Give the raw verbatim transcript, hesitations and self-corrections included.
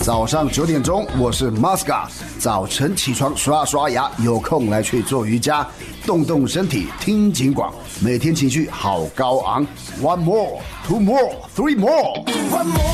早上九点钟，我是 Masca， 早晨起床刷刷牙，有空来去做瑜伽，动动身体，听警广，每天情绪好高昂。One more, two more, three more. One more.